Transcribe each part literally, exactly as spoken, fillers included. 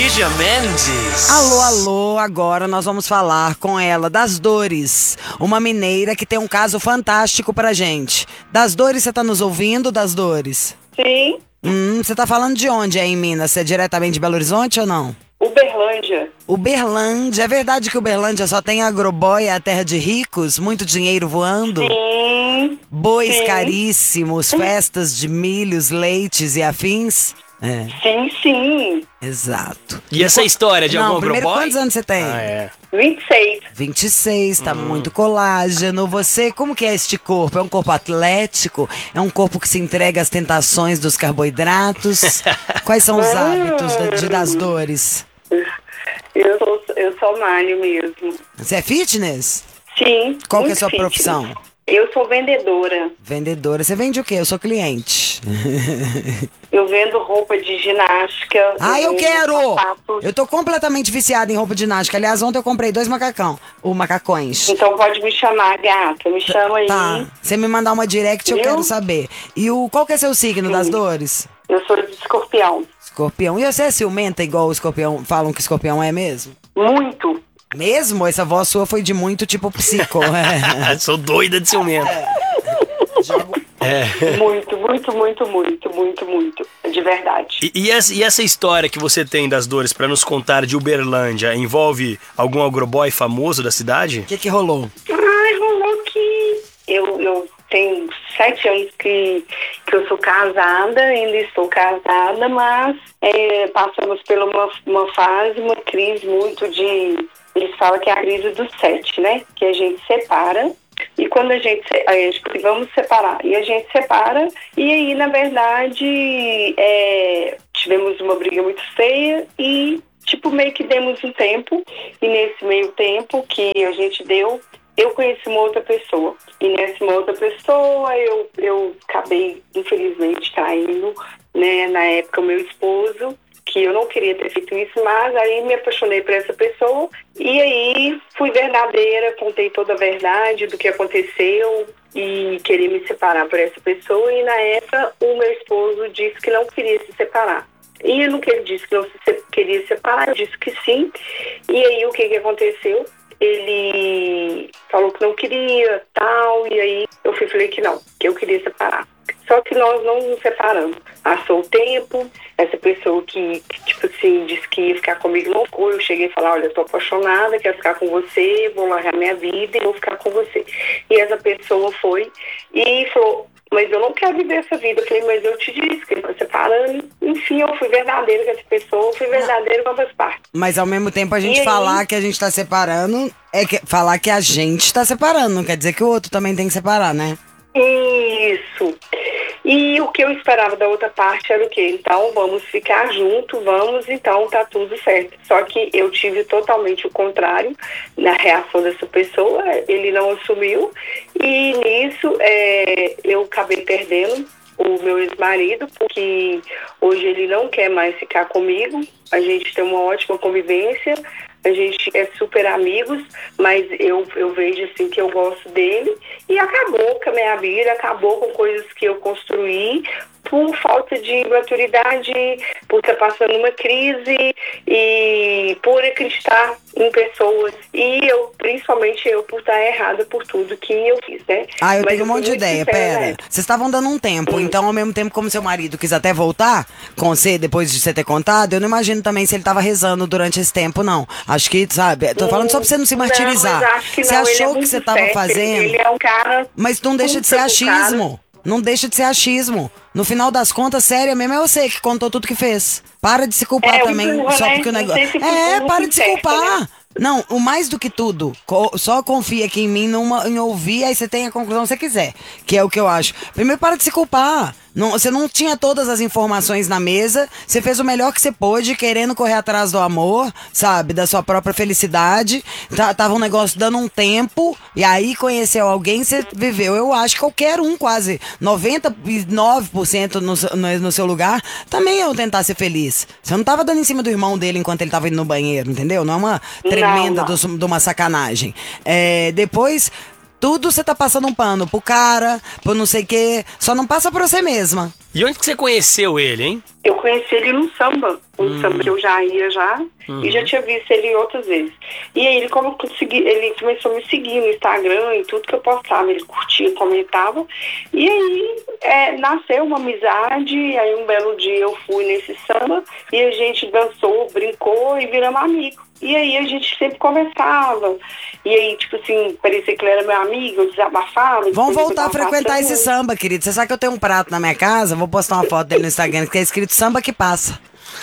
Lígia Mendes. Alô, alô, agora nós vamos falar com ela das Dores, uma mineira que tem um caso fantástico pra gente. Das Dores, você tá nos ouvindo, Das Dores? Sim. Hum, você tá falando de onde aí em Minas? Você é diretamente de Belo Horizonte ou não? Uberlândia. Uberlândia, é verdade que Uberlândia só tem agroboy, é a terra de ricos, muito dinheiro voando? Sim. Bois Sim. caríssimos, festas de milhos, leites e afins? É, Sim, sim. exato. E essa história de Não, algum primeiro, agroboy? quantos anos você tem? Ah, é. vinte e seis. vinte e seis, tá Hum. muito colágeno. Você, como que é este corpo? É um corpo atlético? É um corpo que se entrega às tentações dos carboidratos? Quais são os hábitos da- de, das dores? Eu sou, eu sou malho mesmo. Você é fitness? Sim. Qual que é a muito sua fitness. profissão? Eu sou vendedora. Vendedora. Você vende o quê? Eu sou cliente. Eu vendo roupa de ginástica. Ah, eu vendo quero! sapatos. Eu tô completamente viciada em roupa de ginástica. Aliás, ontem eu comprei dois macacão. Ou macacões. Então pode me chamar, gata. Me chama aí. Tá. Você me mandar uma direct, eu Viu? quero saber. E o qual que é seu signo das dores? Eu sou de escorpião. Escorpião. E você é ciumenta igual o escorpião? Falam que escorpião é mesmo? Muito. Mesmo? Essa voz sua foi de muito tipo psico. É. Sou doida de ciumento. Muito, muito, muito, muito, muito, muito. De verdade. E, e essa, e essa história que você tem das dores pra nos contar de Uberlândia envolve algum agroboy famoso da cidade? O que que rolou? Ai, rolou que eu, eu tenho sete anos que, que eu sou casada, ainda estou casada, mas é, passamos por uma, uma fase, uma crise muito de... Eles falam que é a crise dos sete, né? Que a gente separa. E quando a gente, a gente vamos separar, e a gente separa, e aí, na verdade, é, tivemos uma briga muito feia e, tipo, meio que demos um tempo, e nesse meio tempo que a gente deu, eu conheci uma outra pessoa. E nessa uma outra pessoa, eu, eu acabei, infelizmente, traindo, né, na época, o meu esposo, que eu não queria ter feito isso, mas aí me apaixonei por essa pessoa e aí fui verdadeira, contei toda a verdade do que aconteceu e queria me separar por essa pessoa e na época o meu esposo disse que não queria se separar. E no que ele disse que não se queria se separar, eu disse que sim. E aí o que que aconteceu? Ele falou que não queria, tal, e aí eu fui, falei que não, que eu queria separar. Só que nós não nos separamos. Passou o tempo, essa pessoa que, que, tipo assim, disse que ia ficar comigo não ficou. Eu cheguei a falar, olha, eu tô apaixonada, quero ficar com você, vou largar minha vida e vou ficar com você. E essa pessoa foi e falou, mas eu não quero viver essa vida. Eu falei, mas eu te disse que eu tô separando. Enfim, eu fui verdadeira com essa pessoa, eu fui verdadeira com ambas partes. Mas ao mesmo tempo a gente E aí? falar que a gente tá separando, é que, falar que a gente tá separando, não quer dizer que o outro também tem que separar, né? Isso. E o que eu esperava da outra parte era o quê? Então, vamos ficar juntos, vamos, então tá tudo certo. Só que eu tive totalmente o contrário na reação dessa pessoa, ele não assumiu, e nisso é, eu acabei perdendo o meu ex-marido, porque hoje ele não quer mais ficar comigo, a gente tem uma ótima convivência, a gente é super amigos, mas eu, eu vejo assim que eu gosto dele e acabou com a minha vida, acabou com coisas que eu construí por falta de maturidade, por estar passando uma crise e por acreditar em pessoas. E eu, principalmente eu, por estar errada por tudo que eu fiz, né? Ah, eu Mas tenho um fui monte de muito ideia, sincera, pera. né? Vocês estavam dando um tempo, então ao mesmo tempo como seu marido quis até voltar com você, depois de você ter contado, eu não imagino também se ele tava rezando durante esse tempo, não. Acho que, sabe, tô falando só pra você não se martirizar. Não, mas acho que Você não, ele é achou que muito você tava certo, fazendo, Ele é um cara... mas não deixa de ser muito educado. achismo. Não deixa de ser achismo. No final das contas, séria mesmo, é você que contou tudo que fez. Para de se culpar É, também, empurra, só né? porque o Não negócio... sei se É, empurra para se de se testa, culpar. né? Não, o mais do que tudo, co- só confia aqui em mim numa, em ouvir, aí você tem a conclusão que você quiser. Que é o que eu acho. Primeiro, para de se culpar. Não, você não tinha todas as informações na mesa, você fez o melhor que você pôde, querendo correr atrás do amor, sabe? Da sua própria felicidade. Tá, tava um negócio dando um tempo, e aí conheceu alguém, você viveu. Eu acho que qualquer um, quase noventa e nove por cento no, seu- no, no seu lugar, também iam tentar ser feliz. Você não tava dando em cima do irmão dele enquanto ele tava indo no banheiro, entendeu? Não é uma tremenda não. dos- de uma sacanagem. É, depois... Tudo você tá passando um pano pro cara, pro não sei o quê. Só não passa por você mesma. E onde que você conheceu ele, hein? Eu conheci ele no samba. um Hum. samba que eu já ia já, Uhum. e já tinha visto ele outras vezes. E aí ele, como consegui, ele começou a me seguir no Instagram e tudo que eu postava, ele curtia, comentava, e aí é, nasceu uma amizade, e aí um belo dia eu fui nesse samba, e a gente dançou, brincou e viramos amigos. E aí a gente sempre conversava. E aí, tipo assim, parecia que ele era meu amigo, eu desabafava. Vamos depois eu voltar a tava frequentar passando. esse samba, querido. Você sabe que eu tenho um prato na minha casa? Vou postar uma foto dele no Instagram que é escrito samba que passa.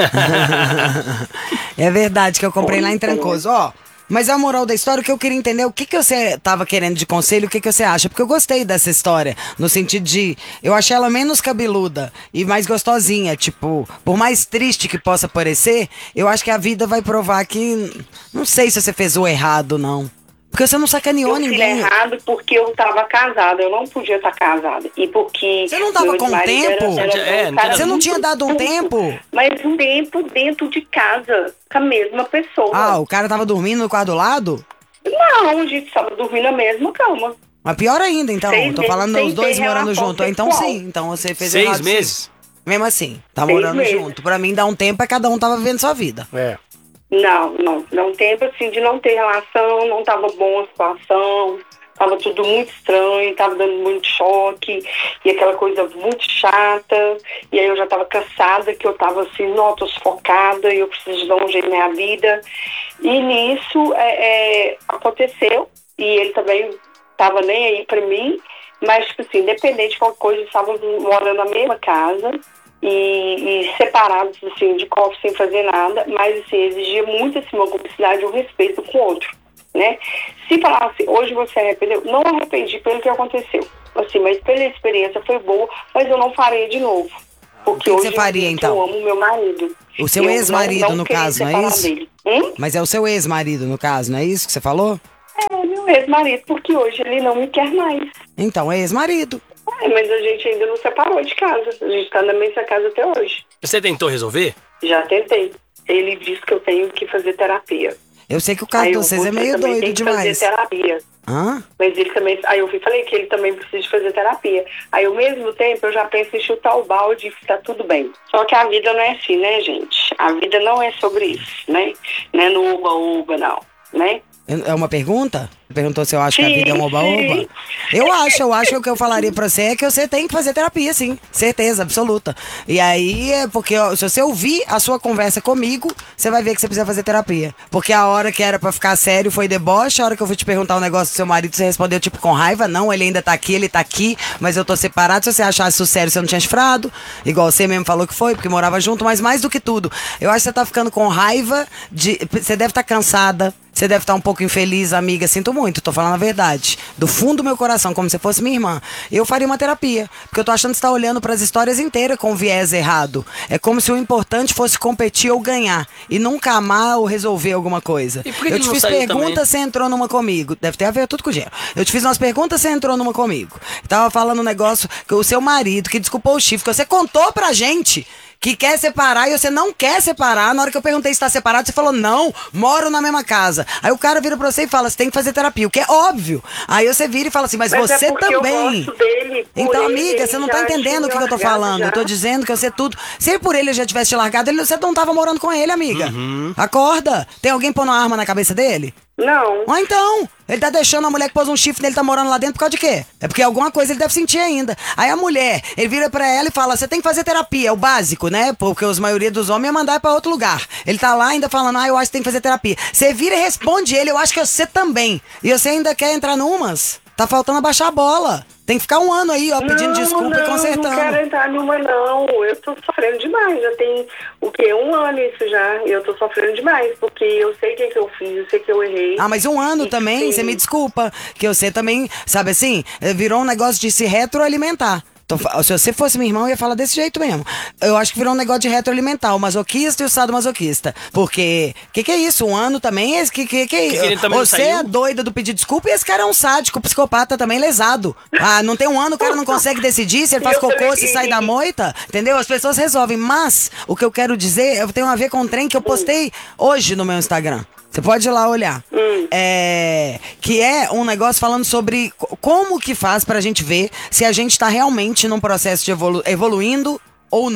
É verdade, que eu comprei lá em Trancoso. Ó, mas a moral da história, o que eu queria entender, o que, que você tava querendo de conselho, o que, que você acha? Porque eu gostei dessa história, no sentido de, eu achei ela menos cabeluda e mais gostosinha, tipo, por mais triste que possa parecer, eu acho que a vida vai provar que, não sei se você fez o errado, não. Porque você não sacaneou Eu fiz ninguém. errado porque eu tava casada, eu não podia estar casada. E porque... Você não tava meu com marido era- tempo? era É, um cara Você não muito tinha dado um culto, tempo? Mas um tempo dentro de casa, com a mesma pessoa. Ah, o cara tava dormindo no quarto do lado? Não, a gente estava dormindo na mesma cama. Mas pior ainda, então. Seis Tô meses falando sem os dois ter morando relação junto. Então sexual. sim, então você fez Seis errado, sim. meses? Mesmo assim, tá Seis morando meses. junto. Pra mim, dar um tempo é cada um tava vivendo sua vida. É. Não, não. Não um tempo assim de não ter relação, não tava bom a situação. Tava tudo muito estranho, tava dando muito choque, e aquela coisa muito chata, e aí eu já tava cansada, que eu tava assim, não, tô sufocada, e eu preciso dar um jeito na minha vida. E nisso é, é, aconteceu, e ele também tava nem aí pra mim, mas, tipo assim, independente de qualquer coisa, estávamos morando na mesma casa, e, e separados, assim, de copo, sem fazer nada, mas, assim, exigia muito, assim, uma cumplicidade e um respeito com o outro. Né? Se falasse, hoje você arrependeu, não arrependi pelo que aconteceu, assim, mas pela experiência foi boa, mas eu não faria de novo. Porque O que que hoje você faria, eu, então? eu amo meu marido. O seu Eu ex-marido, não- não no queria caso, não é separar isso? dele. Hum? Mas é o seu ex-marido, no caso, não é isso que você falou? É, meu ex-marido, porque hoje ele não me quer mais. Então, é ex-marido. É, mas a gente ainda não separou de casa. A gente tá na mesma casa até hoje. Você tentou resolver? Já tentei. Ele disse que eu tenho que fazer terapia. Eu sei que o caso Aí de eu vocês é você meio também doido tem que demais. fazer terapia. Hã? Mas ele também... Aí eu fui- falei que ele também precisa de fazer terapia. Aí ao mesmo tempo eu já penso em chutar o balde e ficar tudo bem. Só que a vida não é assim, né, gente? A vida não é sobre isso, né? Não é no uba-uba, não, né? É uma pergunta? Perguntou se eu acho que a Sim, vida é um oba-oba? sim. Eu acho, eu acho que o que eu falaria pra você é que você tem que fazer terapia, sim. Certeza, absoluta. E aí, é porque ó, se você ouvir a sua conversa comigo, você vai ver que você precisa fazer terapia. Porque a hora que era pra ficar sério foi deboche, a hora que eu fui te perguntar um negócio do seu marido, você respondeu tipo com raiva. Não, ele ainda tá aqui, ele tá aqui, mas eu tô separado. Se você achasse isso sério, você não tinha chifrado. Igual você mesmo falou que foi, porque morava junto. Mas mais do que tudo, eu acho que você tá ficando com raiva de... Você deve estar cansada. Você deve estar um pouco infeliz, amiga. Sinto muito, tô falando a verdade. Do fundo do meu coração, como se fosse minha irmã. Eu faria uma terapia. Porque eu tô achando que você tá olhando pras histórias inteiras com viés errado. É como se o importante fosse competir ou ganhar. E nunca amar ou resolver alguma coisa. E por que eu que te não fiz saiu perguntas, também? você entrou numa comigo. Deve ter a ver tudo com dinheiro. Eu te fiz umas perguntas, você entrou numa comigo. Tava falando um negócio que o seu marido, que desculpou o chifre, que você contou pra gente que quer separar e você não quer separar. Na hora que eu perguntei se tá separado, você falou, não, moro na mesma casa. Aí o cara vira pra você e fala, você tem que fazer terapia, o que é óbvio. Aí você vira e fala assim, mas, Mas é você porque também. eu gosto dele, por Então, ele, amiga, ele você não já tá entendendo o que, tinha que eu tô largado falando. já. Eu tô dizendo que você tudo... Se por ele já tivesse te largado, ele, você não tava morando com ele, amiga. Uhum. Acorda. Tem alguém pondo uma arma na cabeça dele? Não. Ah, então, ele tá deixando a mulher que pôs um chifre nele, tá morando lá dentro por causa de quê? É porque alguma coisa ele deve sentir ainda. Aí a mulher, ele vira pra ela e fala, você tem que fazer terapia, é o básico, né? Porque os maioria dos homens ia mandar pra outro lugar. Ele tá lá ainda falando, ah, eu acho que tem que fazer terapia. Você vira e responde ele, eu acho que você também. E você ainda quer entrar numas? Tá faltando abaixar a bola. Tem que ficar um ano aí, ó, pedindo não, desculpa não, e consertando. Não quero entrar numa, não. Eu tô sofrendo demais. Já tem, o quê? Um ano isso já. E eu tô sofrendo demais. Porque eu sei o que, que eu fiz, eu sei que eu errei. Ah, mas um ano E também, sim. você me desculpa. Que você também, sabe assim, eh, virou um negócio de se retroalimentar. Tô fa- Se você fosse minha irmã, eu ia falar desse jeito mesmo. Eu acho que virou um negócio de retroalimentar, o masoquista e o sadomasoquista. Porque, que que é isso? Um ano também? Esse, que, que, que é isso? ele também não Você saiu? é doida do pedir desculpa e esse cara é um sádico, psicopata também lesado. Ah, não tem um ano, o cara não consegue decidir se ele faz Eu falei cocô, se que- sai da moita, entendeu? As pessoas resolvem. Mas, o que eu quero dizer, eu tenho a ver com um trem que eu postei hoje no meu Instagram. Você pode ir lá olhar. Hum. É, que é um negócio falando sobre co- como que faz pra gente ver se a gente tá realmente num processo de evolu evoluindo ou não.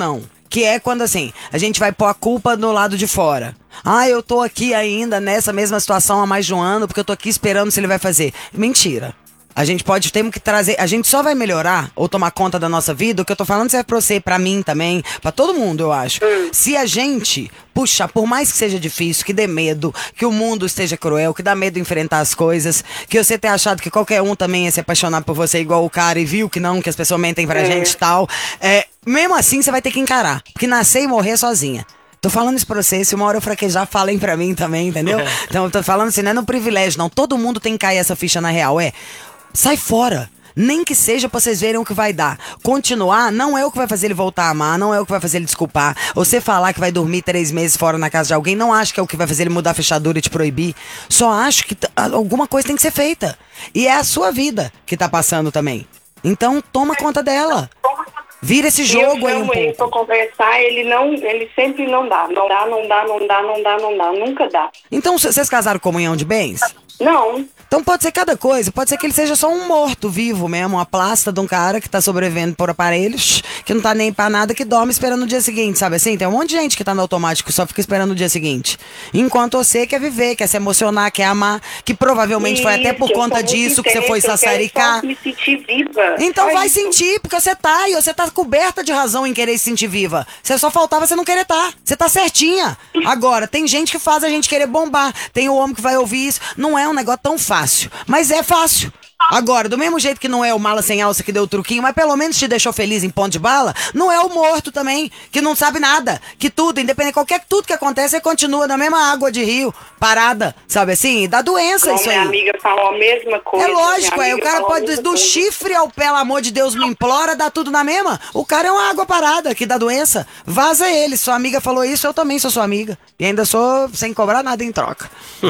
Que é quando, assim, a gente vai pôr a culpa do lado de fora. Ah, eu tô aqui ainda nessa mesma situação há mais de um ano porque eu tô aqui esperando se ele vai fazer. Mentira. A gente pode, temos que trazer, a gente só vai melhorar ou tomar conta da nossa vida, o que eu tô falando serve pra você, pra mim também, pra todo mundo, eu acho. Se a gente puxar, por mais que seja difícil, que dê medo, que o mundo esteja cruel, que dá medo de enfrentar as coisas, que você ter achado que qualquer um também ia se apaixonar por você igual o cara e viu que não, que as pessoas mentem pra É. gente e tal, é, mesmo assim você vai ter que encarar, porque nascer e morrer sozinha. Tô falando isso pra você, se uma hora eu fraquejar, falem pra mim também, entendeu? Então eu tô falando assim, não é no privilégio, não, todo mundo tem que cair essa ficha na real, é... Sai fora. Nem que seja pra vocês verem o que vai dar. Continuar não é o que vai fazer ele voltar a amar, não é o que vai fazer ele desculpar. Você falar que vai dormir três meses fora na casa de alguém, não acho que é o que vai fazer ele mudar a fechadura e te proibir. Só acho que t- alguma coisa tem que ser feita. E é a sua vida que tá passando também. Então toma conta dela. Vira esse jogo eu aí um chamo ele pra pouco. conversar, ele não, ele sempre não dá. Não dá, não dá, não dá, não dá, não dá. Nunca dá. Então c- vocês casaram com comunhão de bens? Não. Então pode ser cada coisa, pode ser que ele seja só um morto vivo mesmo, uma plasta de um cara que tá sobrevivendo por aparelhos, que não tá nem pra nada, que dorme esperando o dia seguinte, sabe assim? Tem um monte de gente que tá no automático, só fica esperando o dia seguinte. Enquanto você quer viver, quer se emocionar, quer amar, que provavelmente foi até por Isso, eu conta sou muito disso que você foi intensa, eu quero sassaricar. só me sentir viva. Então Só vai isso. sentir, porque você tá, e você tá coberta de razão em querer se sentir viva. Você só faltava você não querer tá. Você tá certinha. Agora, tem gente que faz a gente querer bombar. Tem o homem que vai ouvir isso. Não é um negócio tão fácil, mas é fácil. Agora, do mesmo jeito que não é o mala sem alça que deu o truquinho, mas pelo menos te deixou feliz em ponto de bala, não é o morto também, que não sabe nada, que tudo, independente, qualquer tudo que acontece, você continua na mesma água de rio, parada, sabe assim? Dá doença Não, isso minha aí. amiga falou a mesma coisa. É lógico, minha é. O amiga cara falou a pode, mesma do coisa. chifre ao pelo amor de Deus, me implora, dá tudo na mesma. O cara é uma água parada que dá doença. Vaza ele. Sua amiga falou isso, eu também sou sua amiga. E ainda sou sem cobrar nada em troca.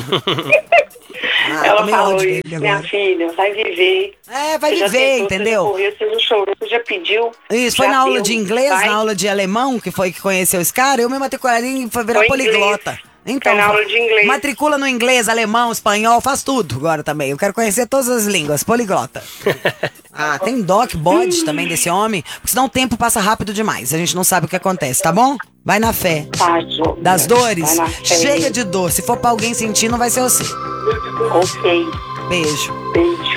Ah, Ela tomei falou ódio isso, dele minha agora. filha, vai viver. É, vai Você já viver, tentou, entendeu? Você já correu, você já chorou, você já pediu. Isso, foi já na aula deu, de inglês, vai. na aula de alemão, que foi que conheceu esse cara, eu me matriculei e foi virar Foi poliglota. inglês. Então, Foi na aula de inglês. matricula no inglês, alemão, espanhol, faz tudo agora também. Eu quero conhecer todas as línguas, poliglota. Ah, tem doc, bode também desse homem, porque senão o tempo passa rápido demais. A gente não sabe o que acontece, tá bom? Vai na fé. Tá, Jô. Das dores, Vai na fé. chega de dor. Se for pra alguém sentir, não vai ser você. Ok. Beijo. Beijo.